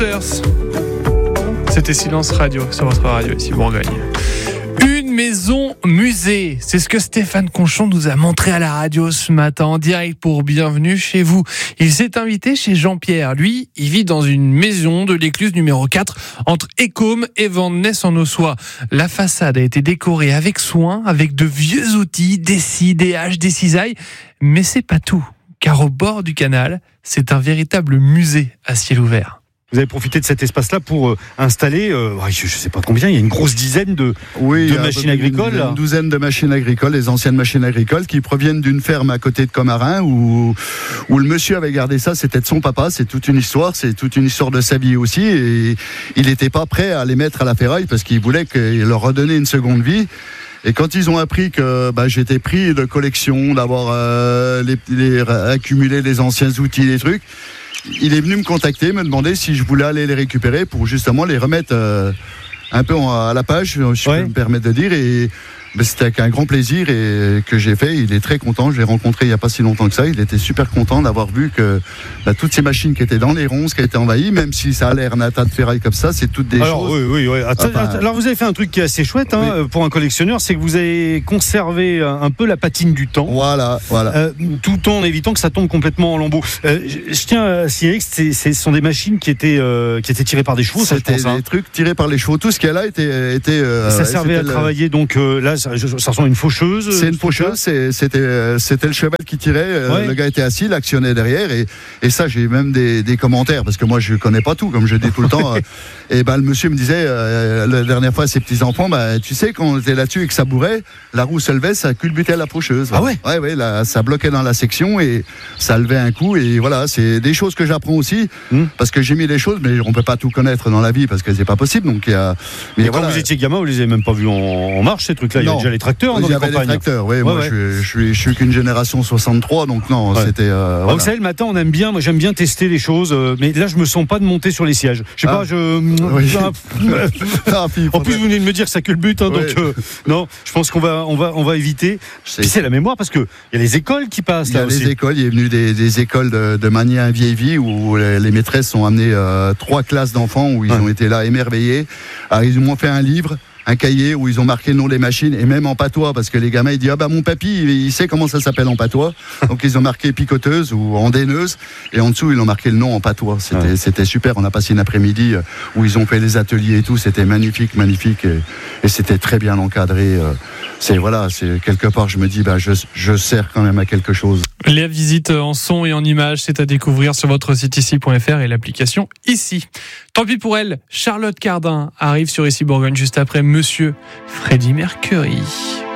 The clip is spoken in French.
C'était Silence Radio sur votre radio ici Bourgogne. Une maison musée, c'est ce que Stéphane Conchon nous a montré à la radio ce matin en direct pour Bienvenue chez vous. Il s'est invité chez Jean-Pierre. Lui, il vit dans une maison de l'écluse numéro 4 entre Écôme et Vandenesse-en-Ossois. La façade a été décorée avec soin, avec de vieux outils, des scies, des haches, des cisailles. Mais c'est pas tout, car au bord du canal, c'est un véritable musée à ciel ouvert. Vous avez profité de cet espace-là pour installer, je ne sais pas combien, il y a une grosse dizaine de machines agricoles. Une douzaine de machines agricoles, les anciennes machines agricoles qui proviennent d'une ferme à côté de Commarin où le monsieur avait gardé ça, c'était de son papa, c'est toute une histoire de sa vie aussi. Et il n'était pas prêt à les mettre à la ferraille parce qu'il voulait leur redonner une seconde vie. Et quand ils ont appris que j'étais pris de collection, d'avoir accumulé les anciens outils, les trucs, il est venu me contacter, me demander si je voulais aller les récupérer pour justement les remettre un peu à la page, si je peux me permettre de dire. Et c'était avec un grand plaisir et que j'ai fait. Il est très content. Je l'ai rencontré il n'y a pas si longtemps que ça. Il était super content d'avoir vu que toutes ces machines qui étaient dans les ronces, qui étaient envahies, même si ça a l'air un tas de ferraille comme ça, c'est toutes des choses. Oui. Alors vous avez fait un truc qui est assez chouette pour un collectionneur, c'est que vous avez conservé un peu la patine du temps. Voilà. Tout en évitant que ça tombe complètement en lambeaux. Je tiens à signaler que ce sont des machines qui étaient tirées par des chevaux. C'était des trucs tirés par les chevaux. Tout ce qu'il y a là était. Ça servait à travailler donc là. Ça ressemble à une faucheuse. C'est une faucheuse, c'était le cheval qui tirait, le gars était assis, l'actionnait derrière et ça j'ai même des commentaires parce que moi je connais pas tout comme je dis tout le temps et le monsieur me disait la dernière fois à ses petits enfants tu sais quand on était là-dessus et que ça bourrait, la roue se levait, ça culbutait la faucheuse. Ah ouais? Ouais, là, ça bloquait dans la section et ça levait un coup et voilà, c'est des choses que j'apprends aussi parce que j'ai mis les choses mais on peut pas tout connaître dans la vie parce que c'est pas possible donc mais quand vous étiez gamin vous les avez même pas vus en marche ces trucs-là? Il y avait déjà les tracteurs dans les campagnes. Les tracteurs, moi je suis qu'une génération 63, donc non, c'était. Vous savez, le matin, moi j'aime bien tester les choses, mais là je me sens pas de monter sur les sièges. Je sais pas, en plus vous venez de me dire que ça culbute, donc non, je pense qu'on va éviter. Puis c'est la mémoire parce que il y a les écoles qui passent. Il y a les écoles, il est venu des écoles de Magny vieille vie où les maîtresses ont amené 3 classes d'enfants où ils ont été là émerveillés. Alors ils m'ont fait un livre, un cahier où ils ont marqué le nom des machines et même en patois parce que les gamins ils disent mon papy il sait comment ça s'appelle en patois donc ils ont marqué picoteuse ou andaineuse et en dessous ils ont marqué le nom en patois. C'était super. On a passé une après-midi où ils ont fait les ateliers et tout, c'était magnifique et c'était très bien encadré. C'est quelque part je me dis je sers quand même à quelque chose. Les visites en son et en images, c'est à découvrir sur votre site ici.fr et l'application ici. Tant pis pour elle, Charlotte Cardin arrive sur Ici Bourgogne juste après Monsieur Freddie Mercury.